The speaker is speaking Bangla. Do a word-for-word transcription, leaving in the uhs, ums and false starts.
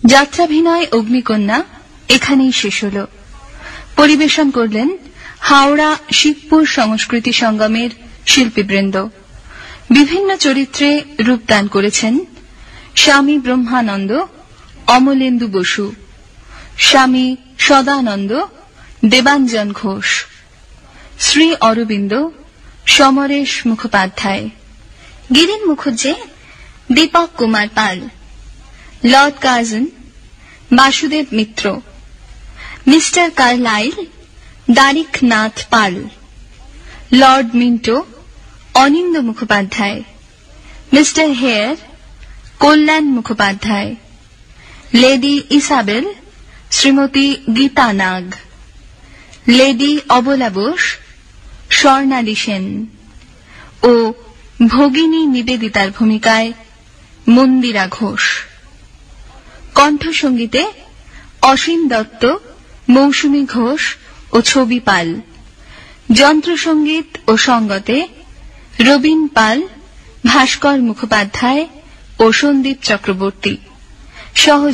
যাত্রাভিনয় অগ্নিকন্যা এখানেই শেষ হল। পরিবেশন করলেন হাওড়া শিবপুর সংস্কৃতি সঙ্গমের শিল্পীবৃন্দ। বিভিন্ন চরিত্রে রূপদান করেছেন স্বামী ব্রহ্মানন্দ অমলেন্দু বসু, স্বামী সদানন্দ দেবাঞ্জন ঘোষ, শ্রী অরবিন্দ সমরেশ মুখোপাধ্যায়, গিরিন মুখুজ্জে দীপক কুমার পাল, লর্ড কার্জন বাসুদেব মিত্র, মিস্টার কার্লাইল দারিক নাথ পাল, লর্ড মিন্টো অনিন্দ মুখোপাধ্যায়, মিস্টার হেয়ার কল্যাণ মুখোপাধ্যায়, লেডি ইসাবেল শ্রীমতী গীতা নাগ, লেডি অবলা বোস স্বর্ণালী সেন ও ভগিনী নিবেদিতার ভূমিকায় মন্দিরা ঘোষ। কণ্ঠসঙ্গীতে অসীম দত্ত, মৌসুমী ঘোষ ও ছবি পাল। যন্ত্রসঙ্গীত ও সঙ্গতে রবীন পাল, ভাস্কর মুখোপাধ্যায় ও সন্দীপ চক্রবর্তী। সহ